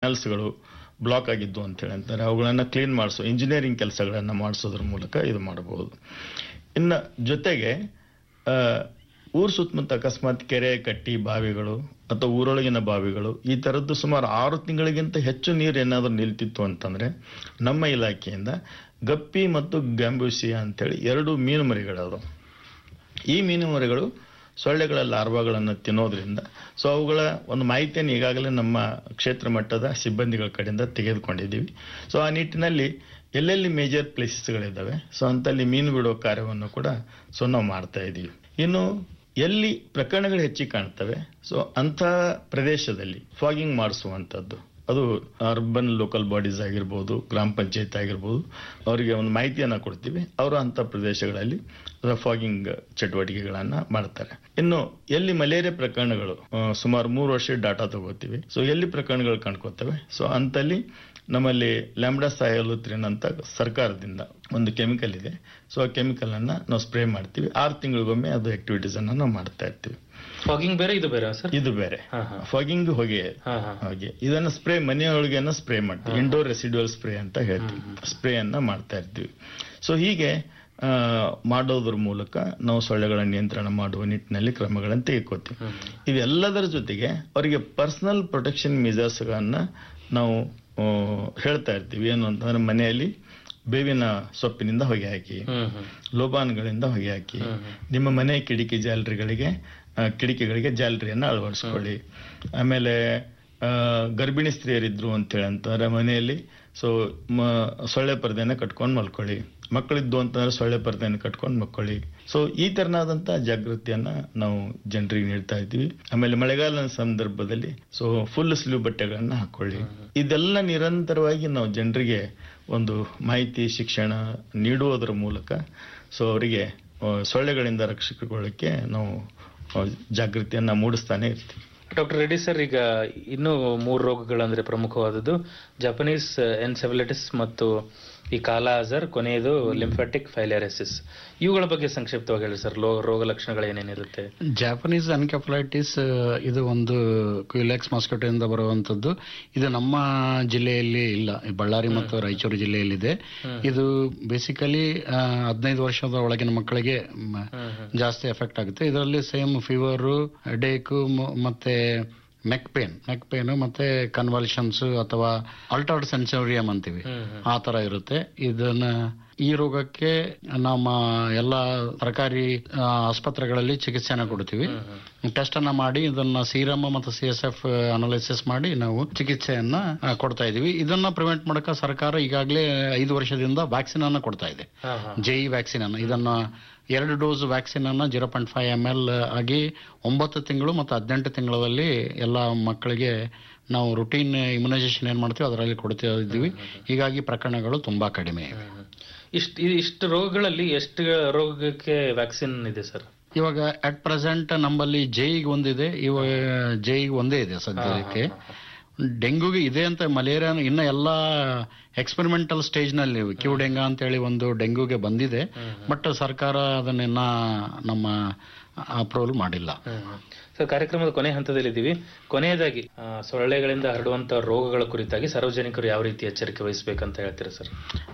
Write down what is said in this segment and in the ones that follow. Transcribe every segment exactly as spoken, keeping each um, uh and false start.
ಟನಲ್ಸ್ಗಳು block ಆಗಿದ್ದು ಅಂತೇಳಿ ಅಂತಾರೆ. ಅವುಗಳನ್ನು ಕ್ಲೀನ್ ಮಾಡಿಸೋ ಇಂಜಿನಿಯರಿಂಗ್ ಕೆಲಸಗಳನ್ನು ಮಾಡಿಸೋದ್ರ ಮೂಲಕ ಇದು ಮಾಡಬಹುದು. ಇನ್ನು ಜೊತೆಗೆ ಊರು ಸುತ್ತಮುತ್ತ ಅಕಸ್ಮಾತ್ ಕೆರೆ, ಕಟ್ಟಿ, ಬಾವಿಗಳು ಅಥವಾ ಊರೊಳಗಿನ ಬಾವಿಗಳು ಈ ಥರದ್ದು ಸುಮಾರು ಆರು ತಿಂಗಳಿಗಿಂತ ಹೆಚ್ಚು ನೀರು ಏನಾದರೂ ನಿಲ್ತಿತ್ತು ಅಂತಂದರೆ ನಮ್ಮ ಇಲಾಖೆಯಿಂದ ಗಪ್ಪಿ ಮತ್ತು ಗ್ಯಾಂಬೂಸಿಯಾ ಅಂತೇಳಿ ಎರಡು ಮೀನು ಮರಿಗಳದು. ಈ ಮೀನು ಮರಿಗಳು ಸೊಳ್ಳೆಗಳ ಲಾರ್ವಾಗಳನ್ನು ತಿನ್ನೋದ್ರಿಂದ ಸೊ ಅವುಗಳ ಒಂದು ಮಾಹಿತಿಯನ್ನು ಈಗಾಗಲೇ ನಮ್ಮ ಕ್ಷೇತ್ರ ಮಟ್ಟದ ಸಿಬ್ಬಂದಿಗಳ ಕಡೆಯಿಂದ ತೆಗೆದುಕೊಂಡಿದ್ದೀವಿ. ಸೊ ಆ ನಿಟ್ಟಿನಲ್ಲಿ ಎಲ್ಲೆಲ್ಲಿ ಮೇಜರ್ ಪ್ಲೇಸಸ್ಗಳಿದ್ದಾವೆ ಸೊ ಅಂತಲ್ಲಿ ಮೀನು ಬಿಡೋ ಕಾರ್ಯವನ್ನು ಕೂಡ ಸೊ ನಾವು ಮಾಡ್ತಾ ಇದ್ದೀವಿ. ಇನ್ನು ಎಲ್ಲಿ ಪ್ರಕರಣಗಳು ಹೆಚ್ಚಿಗೆ ಕಾಣ್ತವೆ ಸೊ ಅಂಥ ಪ್ರದೇಶದಲ್ಲಿ ಫಾಗಿಂಗ್ ಮಾಡಿಸುವಂಥದ್ದು, ಅದು ಅರ್ಬನ್ ಲೋಕಲ್ ಬಾಡೀಸ್ ಆಗಿರ್ಬೋದು, ಗ್ರಾಮ ಪಂಚಾಯತ್ ಆಗಿರ್ಬೋದು, ಅವರಿಗೆ ಒಂದು ಮಾಹಿತಿಯನ್ನು ಕೊಡ್ತೀವಿ. ಅವರು ಅಂಥ ಪ್ರದೇಶಗಳಲ್ಲಿ ಫಾಗಿಂಗ್ ಚಟುವಟಿಕೆಗಳನ್ನು ಮಾಡ್ತಾರೆ. ಇನ್ನು ಎಲ್ಲಿ ಮಲೇರಿಯಾ ಪ್ರಕರಣಗಳು ಸುಮಾರು ಮೂರು ವರ್ಷ ಡಾಟಾ ತಗೋತೀವಿ. ಸೊ ಎಲ್ಲಿ ಪ್ರಕರಣಗಳು ಕಂಡ್ಕೋತವೆ ಸೊ ಅಂತಲ್ಲಿ ನಮ್ಮಲ್ಲಿ ಲ್ಯಾಂಬ್ಡಾಸೈಲೋತ್ರಿನ್ ಅಂತ ಸರ್ಕಾರದಿಂದ ಒಂದು ಕೆಮಿಕಲ್ ಇದೆ. ಸೊ ಆ ಕೆಮಿಕಲ್ ಅನ್ನ ನಾವು ಸ್ಪ್ರೇ ಮಾಡ್ತೀವಿ. ಆರು ತಿಂಗಳಿಗೊಮ್ಮೆ ಅದು ಆಕ್ಟಿವಿಟೀಸ್ ಅನ್ನ ನಾವು ಮಾಡ್ತಾ ಇರ್ತೀವಿ. ಫಾಗಿಂಗ್ ಬೇರೆ, ಇದು ಬೇರೆ ಸರ್? ಇದು ಬೇರೆ. ಫಾಗಿಂಗ್ ಹೊಗೆ ಹಾಗೆ ಇದನ್ನ ಸ್ಪ್ರೇ ಮನೆಯೊಳಗೆ ಸ್ಪ್ರೇ ಮಾಡ್ತೀವಿ. ಇಂಡೋರ್ ರೆಸಿಡ್ಯುವಲ್ ಸ್ಪ್ರೇ ಅಂತ ಹೇಳ್ತೀವಿ. ಸ್ಪ್ರೇ ಅನ್ನ ಮಾಡ್ತಾ ಇರ್ತೀವಿ. ಸೊ ಹೀಗೆ ಮಾಡೋದ್ರ ಮೂಲಕ ನಾವು ಸೊಳ್ಳೆಗಳ ನಿಯಂತ್ರಣ ಮಾಡುವ ನಿಟ್ಟಿನಲ್ಲಿ ಕ್ರಮಗಳನ್ನು ತೆಗೆದುಕೊತೀವಿ. ಇವೆಲ್ಲದರ ಜೊತೆಗೆ ಅವರಿಗೆ ಪರ್ಸನಲ್ ಪ್ರೊಟೆಕ್ಷನ್ ಮೆಜರ್ಸ್ ಗಳನ್ನ ನಾವು ಹೇಳ್ತಾ ಇರ್ತೀವಿ. ಏನು ಅಂತಂದ್ರೆ ಮನೆಯಲ್ಲಿ ಬೇವಿನ ಸೊಪ್ಪಿನಿಂದ ಹೊಗೆ ಹಾಕಿ, ಲೋಬಾನ್ಗಳಿಂದ ಹೊಗೆ ಹಾಕಿ, ನಿಮ್ಮ ಮನೆ ಕಿಟಕಿ ಜಾಲರಿಗಳಿಗೆ ಕಿಟಕಿಗಳಿಗೆ ಜಾಲರಿಯನ್ನು ಅಳವಡಿಸ್ಕೊಳ್ಳಿ. ಆಮೇಲೆ ಗರ್ಭಿಣಿ ಸ್ತ್ರೀಯರಿದ್ರು ಅಂತೇಳಿ ಅಂತಾರೆ ಮನೆಯಲ್ಲಿ ಸೊ ಸೊಳ್ಳೆ ಪರದೆಯನ್ನು ಕಟ್ಕೊಂಡು ಮಲ್ಕೊಳ್ಳಿ. ಮಕ್ಕಳಿದ್ದು ಅಂತಂದ್ರೆ ಸೊಳ್ಳೆ ಪರದೆಯನ್ನು ಕಟ್ಕೊಂಡು ಮಲ್ಕೊಳ್ಳಿ. ಸೊ ಈ ತರನಾದಂತಹ ಜಾಗೃತಿಯನ್ನ ನಾವು ಜನರಿಗೆ ನೀಡ್ತಾ ಇದ್ದೀವಿ. ಆಮೇಲೆ ಮಳೆಗಾಲದ ಸಂದರ್ಭದಲ್ಲಿ ಸೊ ಫುಲ್ ಸ್ಲೀವ್ ಬಟ್ಟೆಗಳನ್ನ ಹಾಕೊಳ್ಳಿ. ಇದೆಲ್ಲ ನಿರಂತರವಾಗಿ ನಾವು ಜನರಿಗೆ ಒಂದು ಮಾಹಿತಿ ಶಿಕ್ಷಣ ನೀಡುವುದರ ಮೂಲಕ ಸೊ ಅವರಿಗೆ ಸೊಳ್ಳೆಗಳಿಂದ ರಕ್ಷಿಸಿಕೊಳ್ಳಕ್ಕೆ ನಾವು ಜಾಗೃತಿಯನ್ನ ಮೂಡಿಸ್ತಾನೆ ಇರ್ತೀವಿ. ಡಾಕ್ಟರ್ ರೆಡ್ಡಿ ಸರ್, ಈಗ ಇನ್ನೂ ಮೂರು ರೋಗಗಳಂದ್ರೆ ಪ್ರಮುಖವಾದದ್ದು ಜಪನೀಸ್ ಎನ್ಸೆಫಲೈಟಿಸ್ ಮತ್ತು ಈ ಕಾಲಾ ಅಜರ್, ಕೊನೆಯದು ಲಿಂಫಾಟಿಕ್ ಫೈಲೇರಿಯಾಸಿಸ್. ಇವುಗಳ ಬಗ್ಗೆ ಸಂಕ್ಷಿಪ್ತವಾಗಿ ಹೇಳಿ ಸರ್, ರೋಗ ಲಕ್ಷಣಗಳು ಏನೇನಿರುತ್ತೆ? ಜಾಪನೀಸ್ ಎನ್ಕೆಫಲೈಟಿಸ್ ಇದು ಒಂದು ಕ್ಯುಲೆಕ್ಸ್ ಮಾಸ್ಕಿಟೋ ಇಂದ ಬರುವಂತದ್ದು. ಇದು ನಮ್ಮ ಜಿಲ್ಲೆಯಲ್ಲಿ ಇಲ್ಲ, ಬಳ್ಳಾರಿ ಮತ್ತು ರಾಯಚೂರು ಜಿಲ್ಲೆಯಲ್ಲಿದೆ. ಇದು ಬೇಸಿಕಲಿ ಹದಿನೈದು ವರ್ಷದ ಒಳಗಿನ ಮಕ್ಕಳಿಗೆ ಜಾಸ್ತಿ ಎಫೆಕ್ಟ್ ಆಗುತ್ತೆ. ಇದರಲ್ಲಿ ಸೇಮ್ ಫೀವರು, ಹೆಡೇಕು ಮತ್ತೆ ನೆಕ್ ಪೇನ್ ನೆಕ್ ಪೇನ್ ಮತ್ತೆ ಕನ್ವಲ್ಷನ್ಸ್ ಅಥವಾ ಅಲ್ಟರ್ಡ್ ಸೆನ್ಸೋರಿಯಂ ಅಂತೀವಿ, ಆ ತರ ಇರುತ್ತೆ. ಇದನ್ನ ಈ ರೋಗಕ್ಕೆ ನಮ್ಮ ಎಲ್ಲ ಸರ್ಕಾರಿ ಆಸ್ಪತ್ರೆಗಳಲ್ಲಿ ಚಿಕಿತ್ಸೆನ ಕೊಡ್ತೀವಿ. ಟೆಸ್ಟ್ ಅನ್ನ ಮಾಡಿ ಇದನ್ನ ಸೀರಮ್ ಮತ್ತು ಸಿ ಎಸ್ ಎಫ್ ಅನಾಲಿಸಿಸ್ ಮಾಡಿ ನಾವು ಚಿಕಿತ್ಸೆಯನ್ನ ಕೊಡ್ತಾ ಇದೀವಿ. ಇದನ್ನ ಪ್ರಿವೆಂಟ್ ಮಾಡಕ ಸರ್ಕಾರ ಈಗಾಗಲೇ ಐದು ವರ್ಷದಿಂದ ವ್ಯಾಕ್ಸಿನ್ ಅನ್ನ ಕೊಡ್ತಾ ಇದೆ, ಜೈ ವ್ಯಾಕ್ಸಿನ್ ಅನ್ನ. ಇದನ್ನ ಎರಡು ಡೋಸ್ ವ್ಯಾಕ್ಸಿನ್ ಅನ್ನ zero point five M L ಆಗಿ ಒಂಬತ್ತು ತಿಂಗಳು ಮತ್ತು ಹದಿನೆಂಟು ತಿಂಗಳಲ್ಲಿ ಎಲ್ಲ ಮಕ್ಕಳಿಗೆ ನಾವು ರುಟೀನ್ ಇಮ್ಯುನೈಸೇಷನ್ ಏನ್ ಮಾಡ್ತೀವಿ ಅದರಲ್ಲಿ ಕೊಡ್ತಾ ಇದ್ದೀವಿ. ಹೀಗಾಗಿ ಪ್ರಕರಣಗಳು ತುಂಬಾ ಕಡಿಮೆ ಇವೆ. ಇಷ್ಟು ಇಷ್ಟು ರೋಗಗಳಲ್ಲಿ ಎಷ್ಟು ರೋಗಕ್ಕೆ ವ್ಯಾಕ್ಸಿನ್ ಇದೆ ಸರ್? ಇವಾಗ ಅಟ್ ಪ್ರೆಸೆಂಟ್ ನಮ್ಮಲ್ಲಿ ಜೈಗೆ ಒಂದಿದೆ, ಇವಾಗ ಜೈಗೆ ಒಂದೇ ಇದೆ ಸದ್ಯಕ್ಕೆ. ಡೆಂಗ್ಯೂಗೆ ಇದೆ ಅಂತ ಮಲೇರಿಯಾ ಇನ್ನ ಎಲ್ಲ ಎಕ್ಸ್ಪೆರಿಮೆಂಟಲ್ ಸ್ಟೇಜ್ ನಲ್ಲಿ ಕ್ಯೂ ಡೆಂಗಾ ಅಂತ ಹೇಳಿ ಒಂದು ಡೆಂಗ್ಯೂಗೆ ಬಂದಿದೆ. ಬಟ್ ಸರ್ಕಾರ ಅದನ್ನೆಲ್ಲ ನಮ್ಮ ಅಪ್ರೂವಲ್ ಮಾಡಿಲ್ಲ. ಸರ್, ಕಾರ್ಯಕ್ರಮದ ಕೊನೆ ಹಂತದಲ್ಲಿದ್ದೀವಿ. ಕೊನೆಯದಾಗಿ ಸೊಳ್ಳೆಗಳಿಂದ ಹರಡುವಂತಹ ರೋಗಗಳ ಕುರಿತಾಗಿ ಸಾರ್ವಜನಿಕರು ಯಾವ ರೀತಿ ಎಚ್ಚರಿಕೆ ವಹಿಸಬೇಕಂತ ಹೇಳ್ತೀರಾ ಸರ್?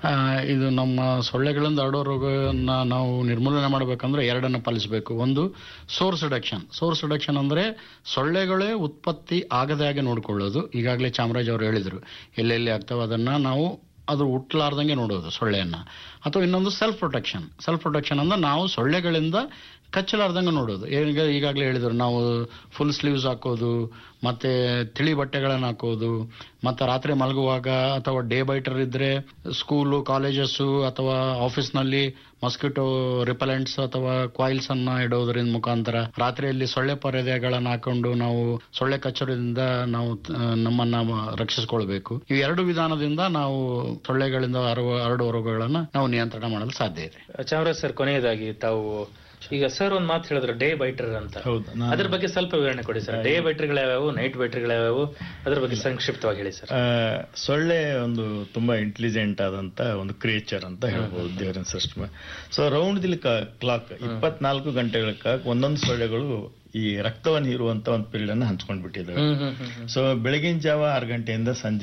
ಇದು ನಮ್ಮ ಸೊಳ್ಳೆಗಳಿಂದ ಹರಡೋ ರೋಗವನ್ನ ನಾವು ನಿರ್ಮೂಲನೆ ಮಾಡಬೇಕಂದ್ರೆ ಎರಡನ್ನ ಪಾಲಿಸಬೇಕು. ಒಂದು ಸೋರ್ಸ್ ರಿಡಕ್ಷನ್. ಸೋರ್ಸ್ ರಿಡಕ್ಷನ್ ಅಂದ್ರೆ ಸೊಳ್ಳೆಗಳೇ ಉತ್ಪತ್ತಿ ಆಗದೆ ಹಾಗೆ ನೋಡ್ಕೊಳ್ಳೋದು. ಈಗಾಗಲೇ ಚಾಮರಾಜ್ ಅವರು ಹೇಳಿದ್ರು ಎಲ್ಲೆಲ್ಲಿ ಆಗ್ತಾವೆ ಅದನ್ನ ನಾವು ಅದು ಹುಟ್ಟಲಾರ್ದಂಗೆ ನೋಡೋದು ಸೊಳ್ಳೆಯನ್ನ. ಅಥವಾ ಇನ್ನೊಂದು ಸೆಲ್ಫ್ ಪ್ರೊಟೆಕ್ಷನ್. ಸೆಲ್ಫ್ ಪ್ರೊಟೆಕ್ಷನ್ ಅಂದ್ರೆ ನಾವು ಸೊಳ್ಳೆಗಳಿಂದ ಕಚ್ಚಲಾರ್ದಂಗೆ ನೋಡೋದು. ಈಗ ಈಗಾಗಲೇ ಹೇಳಿದ್ರು ನಾವು ಫುಲ್ ಸ್ಲೀವ್ಸ್ ಹಾಕೋದು, ಮತ್ತೆ ತಿಳಿ ಬಟ್ಟೆಗಳನ್ನು ಹಾಕೋದು, ಮತ್ತೆ ರಾತ್ರಿ ಮಲಗುವಾಗ ಅಥವಾ ಡೇ ಬೈಟರ್ ಇದ್ರೆ ಸ್ಕೂಲು, ಕಾಲೇಜಸ್ಸು ಅಥವಾ ಆಫೀಸ್ನಲ್ಲಿ ಮಸ್ಕಿಟೋ ರಿಪೆಲೆಂಟ್ಸ್ ಅಥವಾ ಕಾಯಿಲ್ಸ್ ಅನ್ನ ಇಡೋದ್ರಿಂದ ಮುಖಾಂತರ ರಾತ್ರಿಯಲ್ಲಿ ಸೊಳ್ಳೆ ಪರದೆಗಳನ್ನು ಹಾಕೊಂಡು ನಾವು ಸೊಳ್ಳೆ ಕಚ್ಚೋದ್ರಿಂದ ನಾವು ನಮ್ಮನ್ನ ರಕ್ಷಿಸಿಕೊಳ್ಬೇಕು. ಈ ಎರಡು ವಿಧಾನದಿಂದ ನಾವು ಸೊಳ್ಳೆಗಳಿಂದ ಹರಡುವ ರೋಗಗಳನ್ನ ನಾವು ನಿಯಂತ್ರಣ ಮಾಡಲು ಸಾಧ್ಯ ಇದೆ. ಚಾಮರಾಜ್ ಸರ್, ಕೊನೆಯದಾಗಿ ತಾವು ಈಗ ಸರ್ ಒಂದ್ ಮಾತು ಹೇಳಿದ್ರು ಡೇ ಬೈಟರ್ ಅಂತ, ಅದ್ರ ಬಗ್ಗೆ ಸ್ವಲ್ಪ ವಿವರಣೆ ಕೊಡಿ ಸರ್. ಡೇ ಬೈಟರ್ಗಳು ಯಾವ್ಯಾವು, ನೈಟ್ ಬೈಟರ್ಗಳು ಯಾವ್ಯಾವು, ಅದ್ರ ಬಗ್ಗೆ ಸಂಕ್ಷಿಪ್ತವಾಗಿ ಹೇಳಿ ಸರ್. ಸೊಳ್ಳೆ ಒಂದು ತುಂಬಾ ಇಂಟೆಲಿಜೆಂಟ್ ಆದಂತ ಒಂದು ಕ್ರಿಯೇಚರ್ ಅಂತ ಹೇಳ್ಬೋದು ದೇವರಿನ ಸೃಷ್ಟಿ. ಸೊ ರೌಂಡ್ ದಿ ಕ್ಲಾಕ್ ಇಪ್ಪತ್ನಾಲ್ಕು ಗಂಟೆಗಳ ಕಾಲ ಒಂದೊಂದು ಸೊಳ್ಳೆಗಳು ಈ ರಕ್ತವನ್ನು ಹೀರುವಂತ ಒಂದು ಪೀರಿಯಡ್ ಅನ್ನ ಹಂಚ್ಕೊಂಡ್ಬಿಟ್ಟಿದ್ದಾವೆ. ಸೊ ಬೆಳಗಿನ ಜಾವ ಆರು ಗಂಟೆಯಿಂದ ಸಂಜೆ